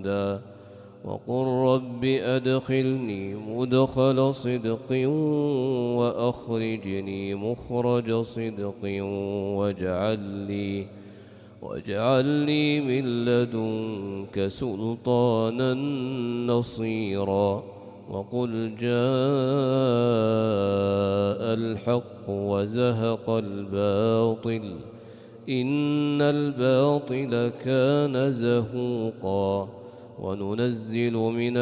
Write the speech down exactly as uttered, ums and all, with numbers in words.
محمودا وقل رب أدخلني مدخل صدق وأخرجني مخرج صدق واجعل لي واجعل لي من لدنك سلطانا نصيرا وقل جاء الحق وزهق الباطل إن الباطل كان زهوقا وننزل من